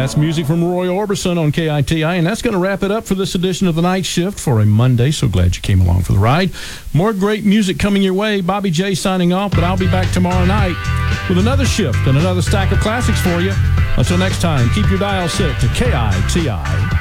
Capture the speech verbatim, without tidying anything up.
That's music from Roy Orbison on K I T I, and that's going to wrap it up for this edition of The Night Shift for a Monday. So glad you came along for the ride. More great music coming your way. Bobby J signing off, but I'll be back tomorrow night with another shift and another stack of classics for you. Until next time, keep your dial set to K I T I.